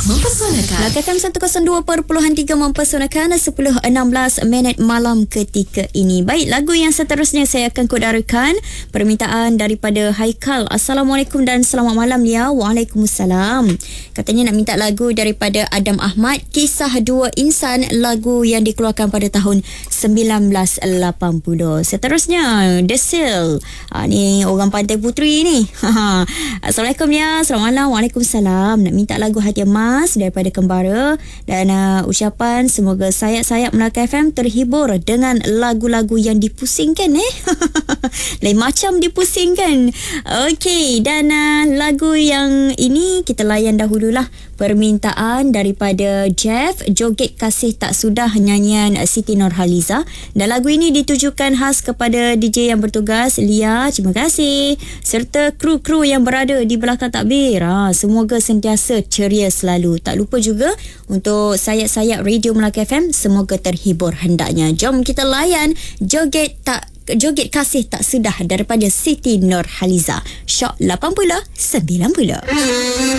mempesonakan. Melaka FM 102.3 mempesonakan 10.16 minit malam ketika ini. Baik, lagu yang seterusnya saya akan kodarakan permintaan daripada Haikal. Assalamualaikum dan selamat malam Lia. Waalaikumsalam. Katanya nak minta lagu daripada Adam Ahmad, Kisah Dua Insan, lagu yang dikeluarkan pada tahun 1980. Seterusnya Desil. Ni orang Pantai Puteri ni. Assalamualaikum Lia. Selamat malam. Waalaikumsalam. Nak minta lagu Hati Emas daripada Kembara dan ucapan semoga sayap-sayap Melaka FM terhibur dengan lagu-lagu yang dipusingkan lain macam dipusingkan. Okey, dan lagu yang ini kita layan dahululah permintaan daripada Jeff, Joget Kasih Tak Sudah, nyanyian Siti Nurhaliza, dan lagu ini ditujukan khas kepada DJ yang bertugas, Lia, terima kasih, serta kru-kru yang berada di belakang takbir. Semoga sentiasa ceria selalu. Tak lupa juga untuk sayap-sayap Radio Melaka FM, semoga terhibur hendaknya. Jom kita layan Joget Kasih Tak Sudah daripada Siti Nurhaliza. Shock 80 90.